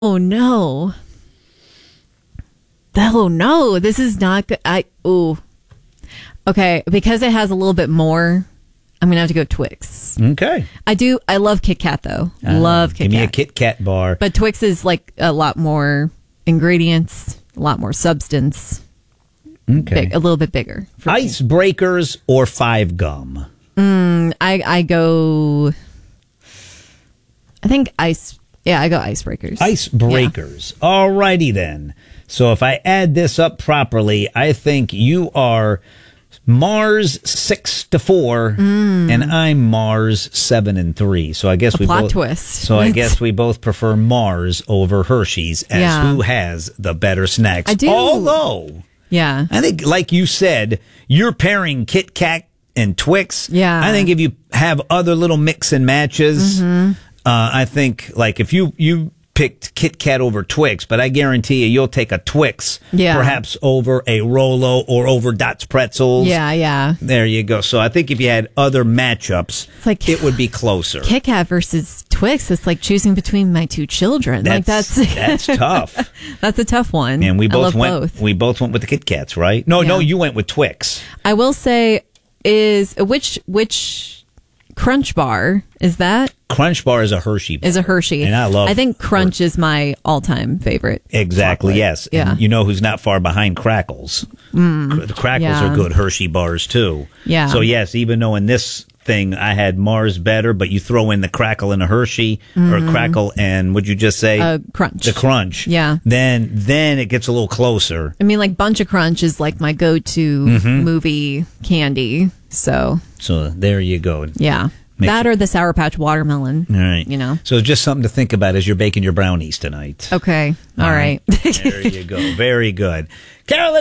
Oh no. Oh no, this is not good. Okay, because it has a little bit more, I'm going to have to go Twix. Okay. I love Kit Kat though. Love Kit Kat. Give me a Kit Kat bar. But Twix is like a lot more ingredients, a lot more substance. Okay. A little bit bigger. Icebreakers or 5 gum? I go, I think I go icebreakers. Icebreakers. Yeah. All righty then. So if I add this up properly, I think you are Mars 6-4, and I'm Mars 7-3. So I guess we plot both twist. So I guess we both prefer Mars over Hershey's as who has the better snacks. I do. Although, yeah, I think like you said, you're pairing Kit Kat and Twix. Yeah, I think if you have other little mix and matches, I think like if you picked Kit Kat over Twix, but I guarantee you'll take a Twix, perhaps over a Rolo or over Dots Pretzels. Yeah. There you go. So I think if you had other matchups, it would be closer. Kit Kat versus Twix, it's like choosing between my two children. That's tough. That's a tough one. And we both went both. We both went with the Kit Kats, right? No, you went with Twix. I will say, which Crunch Bar is that? Crunch Bar is a Hershey bar. Is a Hershey. And I think Crunch is my all-time favorite. Exactly, chocolate. Yes. Yeah. And you know who's not far behind Crackles. The Crackles are good Hershey bars, too. Yeah. So, yes, even though in this thing I had Mars better, but you throw in the Crackle and a Hershey, or Crackle and, what'd you just say? Crunch. The Crunch. Yeah. Then it gets a little closer. I mean, like, Bunch of Crunch is like my go-to movie candy, so. So, there you go. Yeah. That or the Sour Patch Watermelon. All right. You know. So just something to think about as you're baking your brownies tonight. Okay. All right. There you go. Very good. Carolyn.